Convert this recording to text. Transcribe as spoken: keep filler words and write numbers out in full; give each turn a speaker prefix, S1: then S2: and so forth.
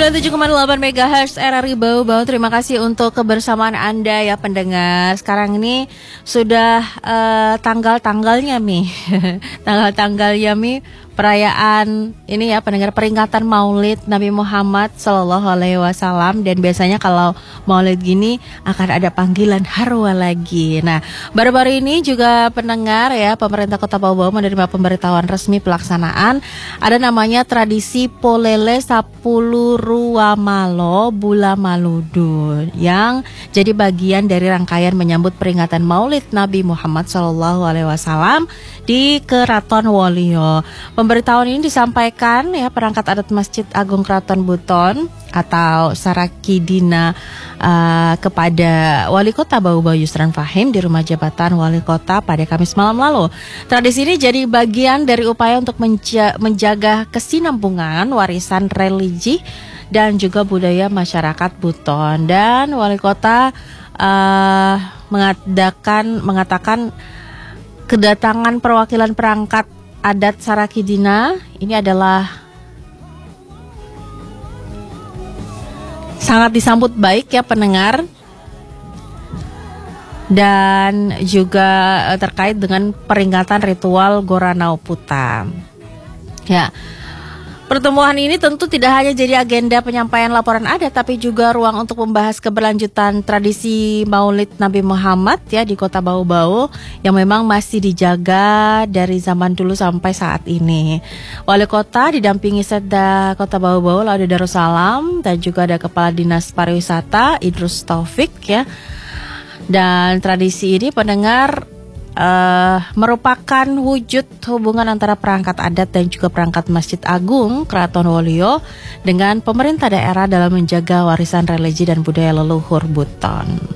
S1: sembilan puluh tujuh koma delapan megahertz R R I Bau-Bau. Terima kasih untuk kebersamaan Anda ya pendengar. Sekarang ini sudah uh, tanggal-tanggalnya Mi Tanggal-tanggalnya Mi perayaan ini ya pendengar, peringatan Maulid Nabi Muhammad Sallallahu Alaihi Wasallam. Dan biasanya kalau Maulid gini akan ada panggilan harwa lagi. Nah, baru-baru ini juga pendengar ya, pemerintah Kota Bau-Bau menerima pemberitahuan resmi pelaksanaan ada namanya tradisi Polele Sapulu Ruamalo Bula Maludu, yang jadi bagian dari rangkaian menyambut peringatan Maulid Nabi Muhammad Sallallahu Alaihi Wasallam di Keraton Wolio. Pemberitahuan ini disampaikan ya perangkat adat Masjid Agung Keraton Buton atau Sarakidina uh, kepada Wali Kota Bau-Bau Yusran Fahim di Rumah Jabatan Wali Kota pada Kamis malam lalu. Tradisi ini jadi bagian dari upaya untuk menja- menjaga kesinambungan warisan religi dan juga budaya masyarakat Buton. Dan Wali Kota uh, mengadakan mengatakan kedatangan perwakilan perangkat adat Sarakidina ini adalah sangat disambut baik ya pendengar, dan juga terkait dengan peringatan ritual Goranau Puta. Ya, pertemuan ini tentu tidak hanya jadi agenda penyampaian laporan adat, tapi juga ruang untuk membahas keberlanjutan tradisi Maulid Nabi Muhammad ya di Kota Bau-Bau yang memang masih dijaga dari zaman dulu sampai saat ini. Wali Kota didampingi Setda Kota Bau-Bau Laude Darussalam dan juga ada Kepala Dinas Pariwisata Idrus Taufik ya. Dan tradisi ini pendengar Uh, merupakan wujud hubungan antara perangkat adat dan juga perangkat Masjid Agung Keraton Wolio dengan pemerintah daerah dalam menjaga warisan religi dan budaya leluhur Buton.